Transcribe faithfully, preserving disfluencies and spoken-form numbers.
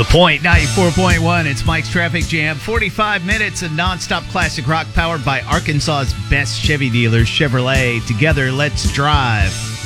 The Point ninety-four point one. It's Mike's Traffic Jam. forty-five minutes of nonstop classic rock powered by Arkansas's best Chevy dealers, Chevrolet. Together, let's drive.